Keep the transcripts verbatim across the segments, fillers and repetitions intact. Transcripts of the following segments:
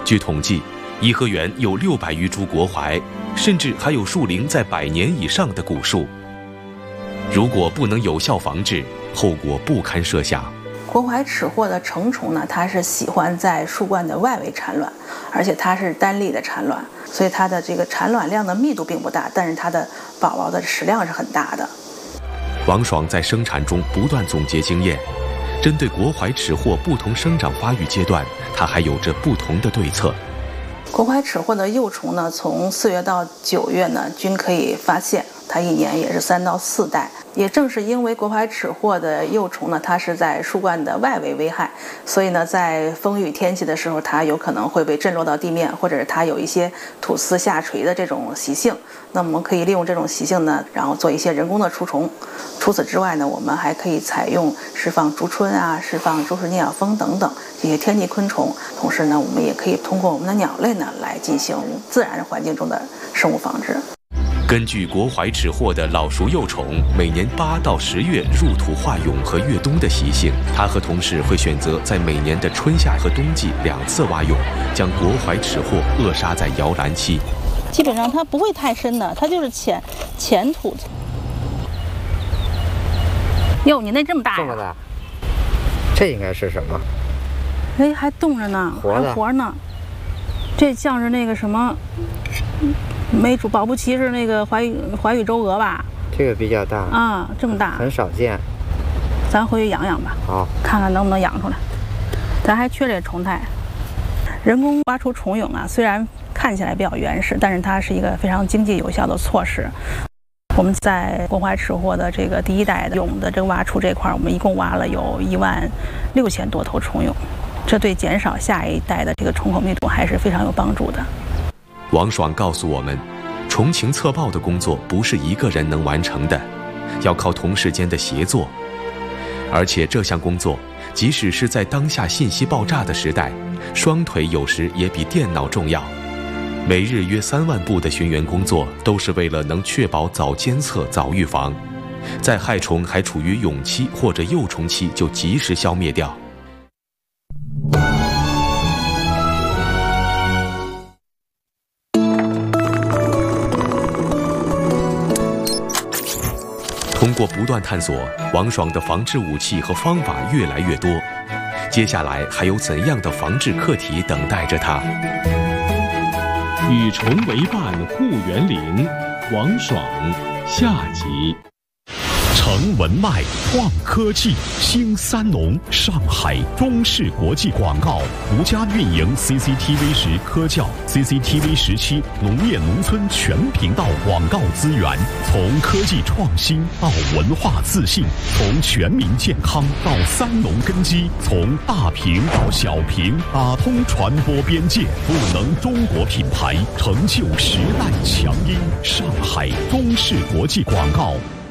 据统计，颐和园有六百余株国槐，甚至还有树龄在百年以上的古树。如果不能有效防治，后果不堪设想。 国槐齿货的成虫呢，它是喜欢在树冠的外围产卵，而且它是单粒的产卵，所以它的这个产卵量的密度并不大，但是它的宝宝的食量是很大的。 王爽在生产中不断总结经验，针对国槐齿货不同生长发育阶段，他还有着不同的对策。 国槐齿货的幼虫呢，从四月到九月呢，均可以发现，它一年也是三到四代。也正是因为国槐齿货的幼虫呢，它是在树冠的外围危害，所以呢，在风雨天气的时候，它有可能会被震落到地面，或者是它有一些吐丝下垂的这种习性。那我们可以利用这种习性呢，然后做一些人工的除虫。除此之外呢，我们还可以采用释放竹莼啊、释放周氏聂小蜂等等这些天敌昆虫。同时呢，我们也可以通过我们的鸟类呢来进行自然环境中的生物防治。 根据国槐齿货的老熟幼虫每年八到十月入土化蛹和越冬的习性，他和同事会选择在每年的春夏和冬季两次挖蛹，将国槐齿货扼杀在摇篮期。 基本上它不会太深的，它就是浅浅土。哟，你那这么大呀？ 这么大，这应该是什么？ 哎，还冻着呢， 活的， 还活呢。这像是那个什么，没煮保不齐是那个怀玉怀玉周鹅吧？ 这个比较大啊，这么大， 很少见。 咱回去养养吧， 好， 看看能不能养出来。咱还缺这虫胎。人工挖出虫蛹啊，虽然看起来比较原始，但是它是一个非常经济有效的措施。我们在国槐齿货的这个第一代的蛹的这个挖出这块，我们一共挖了有一万六千多头虫蛹，这对减少下一代的这个虫口密度还是非常有帮助的。 王爽告诉我们，虫情测报的工作不是一个人能完成的，要靠同事间的协作。而且这项工作，即使是在当下信息爆炸的时代，双腿有时也比电脑重要。每日约三万步的巡园工作，都是为了能确保早监测、早预防，在害虫还处于蛹期或者幼虫期就及时消灭掉。通过不断探索，王爽的防治武器和方法越来越多。接下来还有怎样的防治课题等待着他？ 与虫为伴护园林，王爽下集。 成文脉创科技，兴三农，上海中视国际广告独家运营 C C T V 十科教 C C T V 十七农业农村全频道广告资源，从科技创新到文化自信，从全民健康到三农根基，从大屏到小屏，打通传播边界，赋能中国品牌，成就时代强音。上海中视国际广告。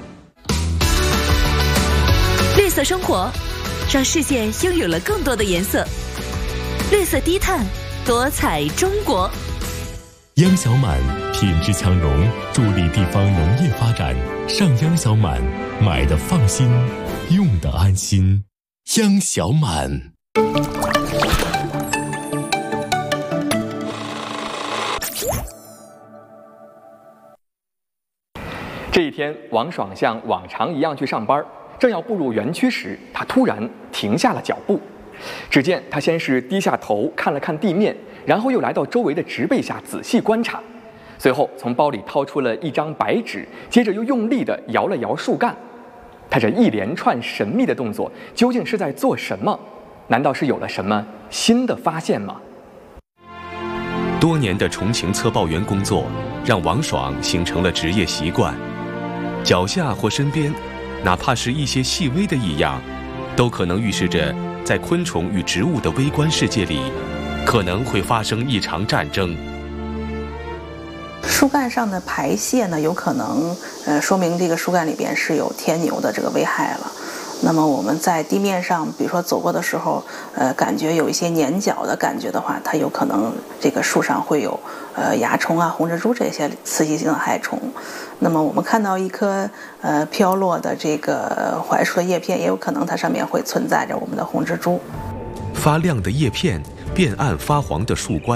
绿色生活，让世界拥有了更多的颜色。绿色低碳，多彩中国。 央小满品质强融，助力地方农业发展。上央小满，买的放心，用的安心。央小满。 这一天，王爽像往常一样去上班。正要步入园区时，他突然停下了脚步。只见他先是低下头看了看地面，然后又来到周围的植被下仔细观察，随后从包里掏出了一张白纸，接着又用力地摇了摇树干。他这一连串神秘的动作究竟是在做什么？难道是有了什么新的发现吗？ 多年的虫情测报员工作让王爽形成了职业习惯，脚下或身边哪怕是一些细微的异样，都可能预示着在昆虫与植物的微观世界里，可能会发生一场战争。 树干上的排泄呢，有可能呃说明这个树干里边是有天牛的这个危害了。那么我们在地面上，比如说走过的时候，呃，感觉有一些粘脚的感觉的话，它有可能这个树上会有呃蚜虫啊、红蜘蛛这些刺激性的害虫。那么我们看到一颗呃飘落的这个槐树的叶片，也有可能它上面会存在着我们的红蜘蛛。 发亮的叶片，变暗发黄的树冠。